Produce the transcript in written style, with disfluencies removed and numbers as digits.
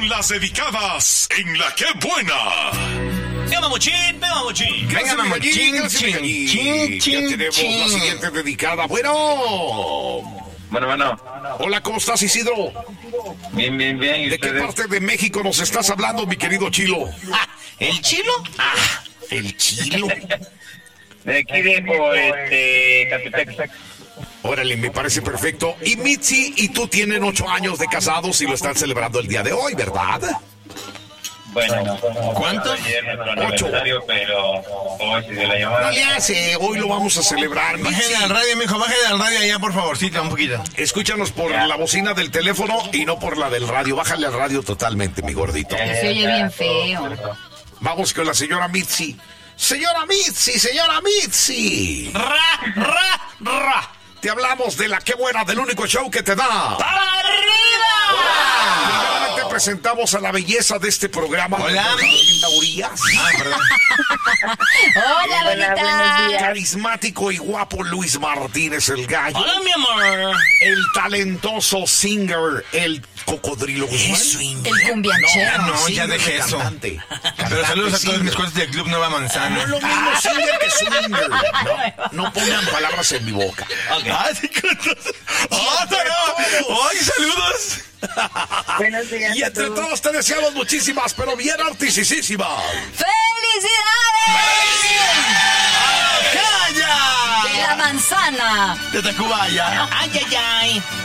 con las dedicadas en La Qué Buena. Venga, mamuchín, venga, mamuchín. Venga, mamuchín, Ya tenemos la siguiente dedicada. Bueno. Hola, ¿cómo estás, Isidro? Bien. ¿Y ¿De qué ustedes? parte de México nos estás hablando, mi querido Chilo? ¿El chilo? El Chilo. De aquí dejo, Catepec. Órale, me parece perfecto. Y Mitzi y tú tienen 8 años de casados y lo están celebrando el día de hoy, ¿verdad? Bueno, ¿Cuánto? Ayer nuestro aniversario, pero hoy se dio la No llamada. le hace, hoy lo vamos a celebrar, Mitzi. Bájale al radio, mijo, bájale al radio allá, por favorcito, un poquito. Escúchanos por la bocina del teléfono y no por la del radio. Bájale al radio totalmente, mi gordito. Se oye bien feo. Vamos con la señora Mitzi. Señora Mitzi. Ra. Te hablamos de La Qué Buena, del único show que te da. ¡Para arriba! Te presentamos a la belleza de este programa. Hola. Linda Urias. Perdón. Hola, Lolita. Carismático y guapo Luis Martínez el Gallo. Hola, mi amor. El talentoso singer, el Cocodrilo Guzmán. El cumbianchero. No, ya Singer, dejé eso. cantante. Pero saludos a todos singer. mis cuates del Club Nueva No Manzana. es lo mismo singer que swinger. No pongan palabras en mi boca. Ah, sí, ¡ay, saludos! Buenos días. Y entre todos te deseamos muchísimas, pero bien artisísimas. ¡Felicidades! ¡Calla! De la manzana. De Tacubaya. Ay.